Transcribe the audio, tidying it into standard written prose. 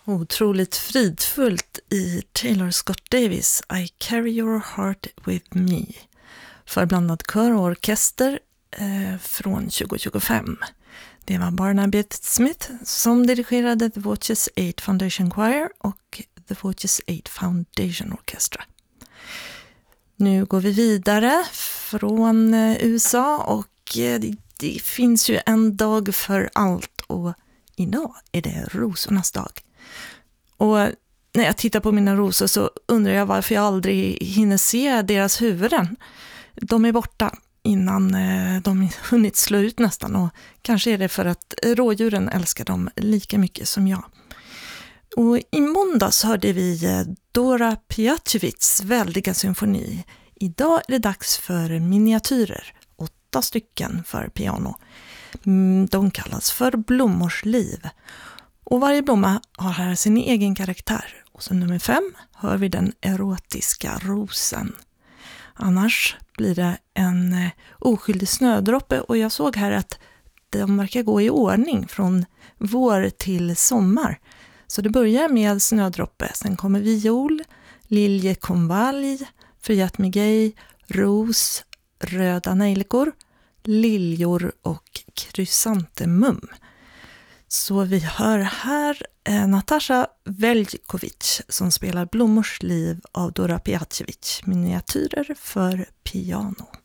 Otroligt fridfullt i Taylor Scott Davis I Carry Your Heart With Me för blandad kör och orkester från 2025. Det var Barnaby Smith som dirigerade The Watches 8 Foundation Choir och The Watches 8 Foundation Orchestra. Nu går vi vidare från USA och det finns ju en dag för allt och idag är det rosornas dag. Och när jag tittar på mina rosor så undrar jag varför jag aldrig hinner se deras huvuden. De är borta innan de hunnit slå ut nästan och kanske är det för att rådjuren älskar dem lika mycket som jag. Och i måndags hörde vi Dora Pijacevics väldiga symfoni. Idag är det dags för miniatyrer, 8 stycken för piano. De kallas för blommors liv. Och varje blomma har här sin egen karaktär. Och så nummer 5 hör vi den erotiska rosen. Annars blir det en oskyldig snödroppe och jag såg här att de verkar gå i ordning från vår till sommar. Så det börjar med snödroppe, sen kommer viol, liljekonvalj, förgätmigej, ros, röda nejlikor, liljor och krysantemum. Så vi hör här Natasha Veljkovic som spelar Blommors liv av Dora Pijacevic, miniatyrer för piano.